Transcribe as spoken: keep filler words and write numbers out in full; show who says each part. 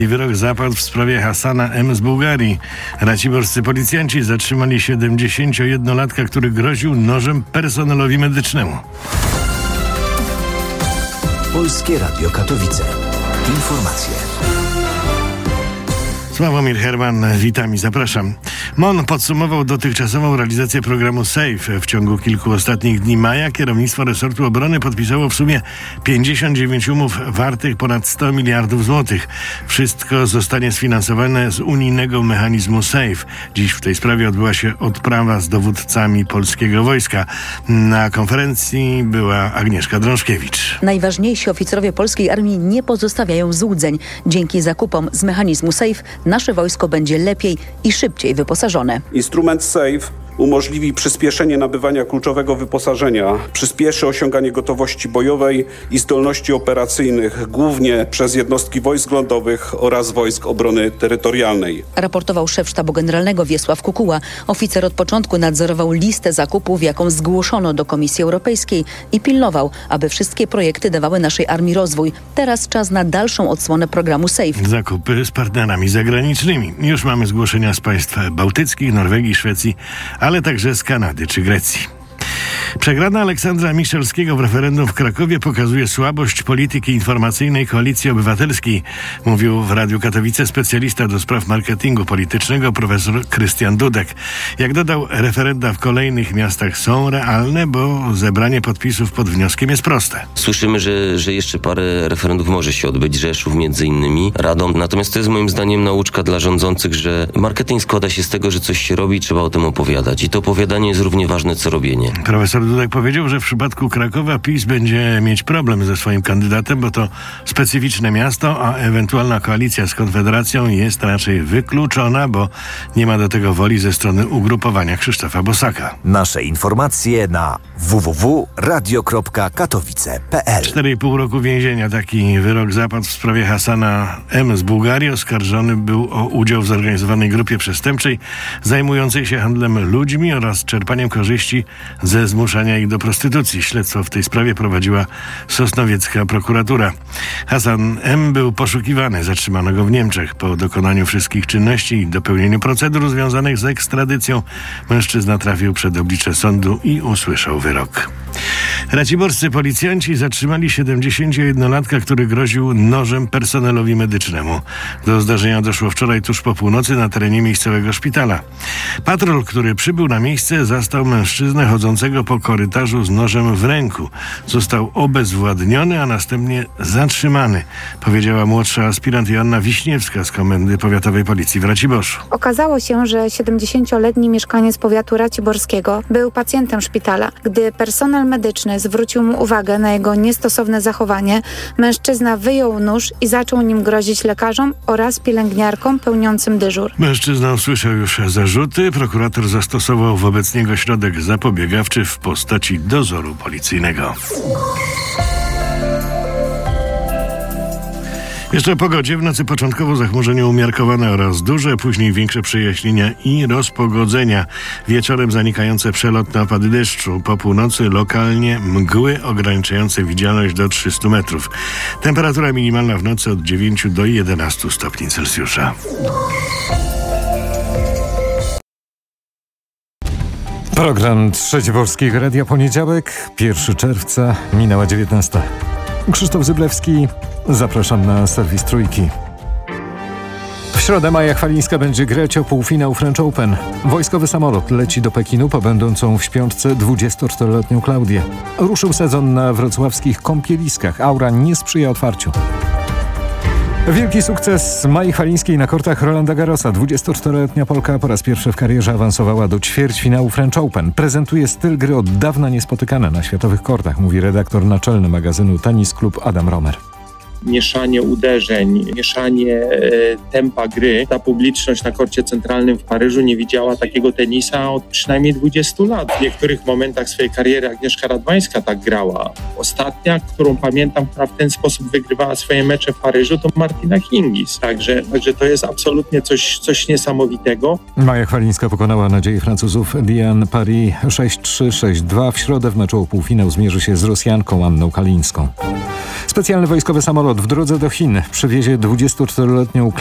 Speaker 1: Wyrok zapadł w sprawie Hasana M. z Bułgarii. Raciborscy policjanci zatrzymali siedemdziesięciojednolatka, który groził nożem personelowi medycznemu.
Speaker 2: Polskie Radio Katowice. Informacje.
Speaker 1: Sławomir Herman, witam i zapraszam. M O N podsumował dotychczasową realizację programu SAFE. W ciągu kilku ostatnich dni maja kierownictwo resortu obrony podpisało w sumie pięćdziesiąt dziewięć umów wartych ponad sto miliardów złotych. Wszystko zostanie sfinansowane z unijnego mechanizmu SAFE. Dziś w tej sprawie odbyła się odprawa z dowódcami polskiego wojska. Na konferencji była Agnieszka Drążkiewicz.
Speaker 3: Najważniejsi oficerowie polskiej armii nie pozostawiają złudzeń. Dzięki zakupom z mechanizmu SAFE nasze wojsko będzie lepiej i szybciej wyposażone.
Speaker 4: Instrument SAFE umożliwi przyspieszenie nabywania kluczowego wyposażenia, przyspieszy osiąganie gotowości bojowej i zdolności operacyjnych, głównie przez jednostki wojsk lądowych oraz wojsk obrony terytorialnej.
Speaker 3: Raportował szef sztabu generalnego Wiesław Kukuła. Oficer od początku nadzorował listę zakupów, jaką zgłoszono do Komisji Europejskiej i pilnował, aby wszystkie projekty dawały naszej armii rozwój. Teraz czas na dalszą odsłonę programu SAFE.
Speaker 1: Zakupy z partnerami zagranicznymi. Już mamy zgłoszenia z państw bałtyckich, Norwegii, Szwecji, ale także z Kanady czy Grecji. Przegrana Aleksandra Miszalskiego w referendum w Krakowie pokazuje słabość polityki informacyjnej Koalicji Obywatelskiej, mówił w Radiu Katowice specjalista do spraw marketingu politycznego profesor Krystian Dudek. Jak dodał, referenda w kolejnych miastach są realne, bo zebranie podpisów pod wnioskiem jest proste.
Speaker 5: Słyszymy, że, że jeszcze parę referendów może się odbyć, Rzeszów między innymi, Radom. Natomiast to jest moim zdaniem nauczka dla rządzących, że marketing składa się z tego, że coś się robi, trzeba o tym opowiadać. I to opowiadanie jest równie ważne, co robienie.
Speaker 1: Profesor Dudek powiedział, że w przypadku Krakowa PiS będzie mieć problem ze swoim kandydatem, bo to specyficzne miasto, a ewentualna koalicja z Konfederacją jest raczej wykluczona, bo nie ma do tego woli ze strony ugrupowania Krzysztofa Bosaka.
Speaker 2: Nasze informacje na w w w kropka radio kropka katowice kropka p l.
Speaker 1: cztery i pół roku więzienia. Taki wyrok zapadł w sprawie Hasana M. z Bułgarii. Oskarżony był o udział w zorganizowanej grupie przestępczej zajmującej się handlem ludźmi oraz czerpaniem korzyści ze zmuszania ich do prostytucji. Śledztwo w tej sprawie prowadziła sosnowiecka prokuratura. Hasan M. był poszukiwany. Zatrzymano go w Niemczech. Po dokonaniu wszystkich czynności i dopełnieniu procedur związanych z ekstradycją mężczyzna trafił przed oblicze sądu i usłyszał wyrok. Raciborscy policjanci zatrzymali siedemdziesięciojednolatka, który groził nożem personelowi medycznemu. Do zdarzenia doszło wczoraj tuż po północy na terenie miejscowego szpitala. Patrol, który przybył na miejsce, zastał mężczyznę chodzącego po korytarzu z nożem w ręku. Został obezwładniony, a następnie zatrzymany, powiedziała młodsza aspirant Joanna Wiśniewska z Komendy Powiatowej Policji w Raciborzu.
Speaker 6: Okazało się, że siedemdziesięcioletni mieszkaniec powiatu raciborskiego był pacjentem szpitala. Gdy personel medyczny zwrócił mu uwagę na jego niestosowne zachowanie, mężczyzna wyjął nóż i zaczął nim grozić lekarzom oraz pielęgniarkom pełniącym dyżur.
Speaker 1: Mężczyzna usłyszał już zarzuty. Prokurator zastosował wobec niego środek zapobiegawczy w postaci dozoru policyjnego. Jeszcze o pogodzie. W nocy początkowo zachmurzenie umiarkowane oraz duże, później większe przejaśnienia i rozpogodzenia. Wieczorem zanikające przelotne opady deszczu. Po północy lokalnie mgły ograniczające widzialność do trzystu metrów. Temperatura minimalna w nocy od dziewięciu do jedenastu stopni Celsjusza.
Speaker 7: Program Trzeci Polskiego Radia, poniedziałek, pierwszego czerwca, minęła dziewiętnasta. Krzysztof Zyblewski, zapraszam na serwis Trójki. W środę Maja Chwalińska będzie grać o półfinał French Open. Wojskowy samolot leci do Pekinu po będącą w śpiączce dwudziestoczteroletnią Klaudię. Ruszył sezon na wrocławskich kąpieliskach. Aura nie sprzyja otwarciu. Wielki sukces Mai Chwalińskiej na kortach Rolanda Garrosa. dwudziestoczteroletnia Polka po raz pierwszy w karierze awansowała do ćwierćfinału French Open. Prezentuje styl gry od dawna niespotykany na światowych kortach, mówi redaktor naczelny magazynu Tennis Club Adam Romer.
Speaker 8: Mieszanie uderzeń, mieszanie e, tempa gry. Ta publiczność na korcie centralnym w Paryżu nie widziała takiego tenisa od przynajmniej dwudziestu lat. W niektórych momentach swojej kariery Agnieszka Radwańska tak grała. Ostatnia, którą pamiętam, która w ten sposób wygrywała swoje mecze w Paryżu, to Martina Hingis. Także, także to jest absolutnie coś, coś niesamowitego.
Speaker 7: Maja Chwalińska pokonała nadzieję Francuzów Diane Paris sześć trzy sześć dwa. W środę w meczu o półfinał zmierzy się z Rosjanką Anną Kalińską. Specjalny wojskowy samolot samolot w drodze do Chin przewiezie dwudziestoczteroletnią